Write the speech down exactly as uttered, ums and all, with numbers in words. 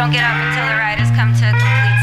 Don't get up until the riders come to